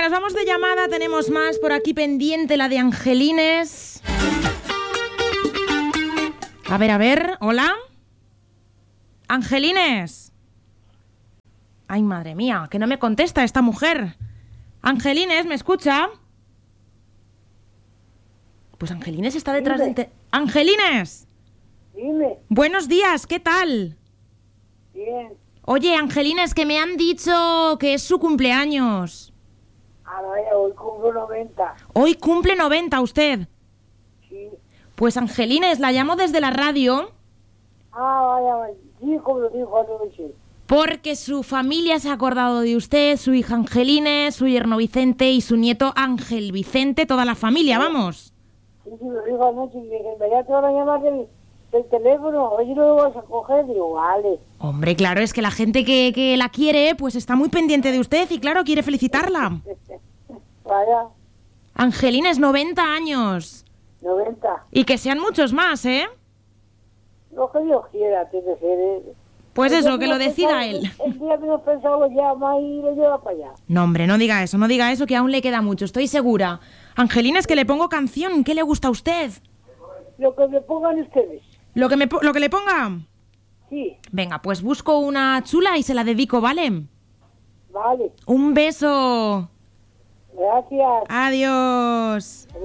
nos vamos de llamada. Tenemos más por aquí pendiente, la de Angelines. A ver, hola. Angelines. Ay, madre mía, que no me contesta esta mujer. Angelines, ¿me escucha? Pues Angelines está detrás del... ¡Angelines! Dime. Buenos días, ¿qué tal? Bien. Oye, Angelines, que me han dicho que es su cumpleaños. Ah, vaya, hoy cumplo 90. Hoy cumple 90 usted. Sí. Pues Angelines, la llamo desde la radio Vaya. Sí, como lo dijo anoche. porque su familia se ha acordado de usted, su hija Angelines, su yerno Vicente y su nieto Ángel Vicente, toda la familia, vamos. Sí, lo dijo anoche. Y me dije, ya te van a llamar del teléfono. Oye, no lo vas a coger. Digo, vale. Hombre, claro, es que la gente que la quiere, pues está muy pendiente de usted y claro, quiere felicitarla. Vaya. Angelines, 90 años. 90. Y que sean muchos más, ¿eh? Lo que Dios quiera, tiene que ser. Pues El eso, día que lo decida pensaba- él. El día menos pensado llama y lo lleva para allá. No, hombre, no diga eso, que aún le queda mucho, estoy segura. Angelines, que le pongo canción, ¿qué le gusta a usted? Lo que me pongan ustedes. ¿Lo que le ponga? Sí, Venga, pues busco una chula y se la dedico, ¿vale? vale. Un beso. Gracias. Adiós.